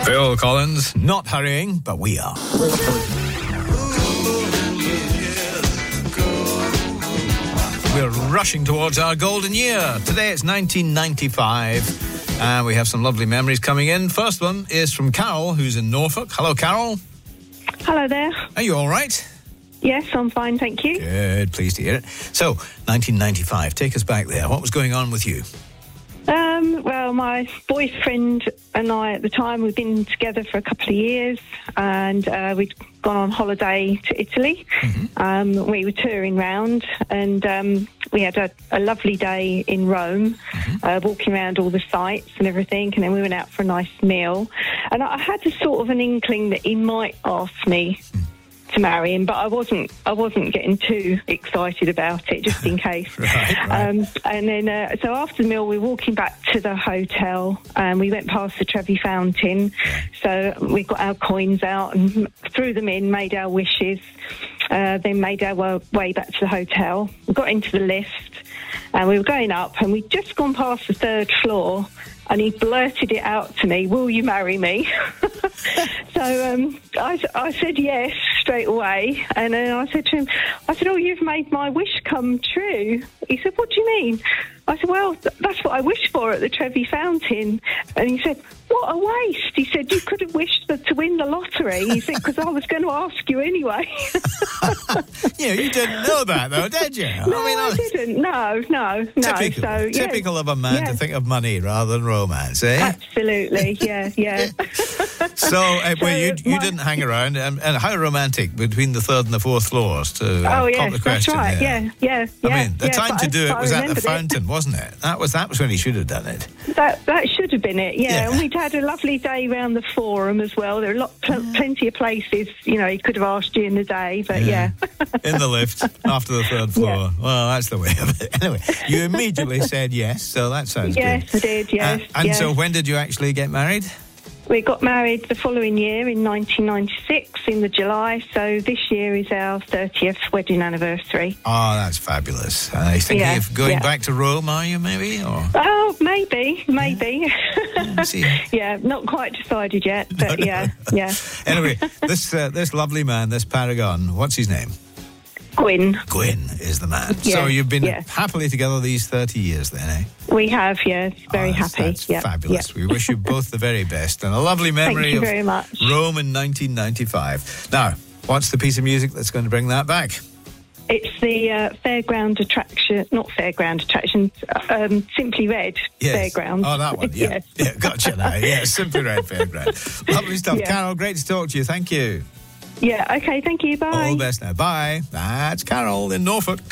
Phil Collins, not hurrying, but we are. We're rushing towards our golden year. Today it's 1995, and we have some lovely memories coming in. First one is from Carol, who's in Norfolk. Hello, Carol. Hello there. Are you all right? Yes, I'm fine, thank you. Good, pleased to hear it. So, 1995, take us back there. What was going on with you? Well, my boyfriend and I at the time, we'd been together for a couple of years, and we'd gone on holiday to Italy. Mm-hmm. We were touring round, and we had a lovely day in Rome, walking around all the sites and everything, and then we went out for a nice meal. And I had a sort of an inkling that he might ask me to marry him, but I wasn't getting too excited about it, just in case. Right. And then, so after the meal, we were walking back to the hotel, and we went past the Trevi Fountain. So we got our coins out and threw them in, made our wishes, then made our way back to the hotel. We got into the lift, and we were going up, and we'd just gone past the third floor, and he blurted it out to me, "Will you marry me?" So I said yes straight away, and then I said to him, "Oh, you've made my wish come true." He said, "What do you mean?" I said, "Well, that's what I wished for at the Trevi Fountain." And he said, "What a waste." He said, "You could have wished to win the lottery." He said, "Because I was going to ask you anyway." Yeah, you didn't know that, though, did you? No, I didn't. No. Typical of a man to think of money rather than romance, eh? Absolutely, yeah. So you didn't hang around, and how romantic between the third and the fourth floors to pop the question. That's right. There. Yeah. I mean, the time to do it was at the fountain, wasn't it? That was when he should have done it. That should have been it. Yeah. And we'd had a lovely day around the Forum as well. There are plenty of places, he could have asked you in the day, but yeah. In the lift after the third floor. Yeah. Well, that's the way of it. Anyway, you immediately said yes, so that sounds good. Yes, I did. Yes. So when did you actually get married? We got married the following year in 1996 in the July, so this year is our 30th wedding anniversary. Oh, that's fabulous. Are you thinking of going back to Rome, are you, maybe? Or? Oh, maybe. Yeah, not quite decided yet, but yeah. Anyway, this lovely man, this paragon, what's his name? Gwyn is the man. Yeah, so you've been happily together these 30 years then, eh? We have, yes. Very happy. That's fabulous. Yeah. We wish you both the very best and a lovely memory of very much. Rome in 1995. Now, what's the piece of music that's going to bring that back? It's the Simply Red Fairground. Oh, that one, yeah. Yeah, gotcha now. Yeah, Simply Red Fairground. Lovely stuff. Yeah. Carol, great to talk to you. Thank you. Yeah, okay, thank you. Bye. All the best now. Bye. That's Carol in Norfolk.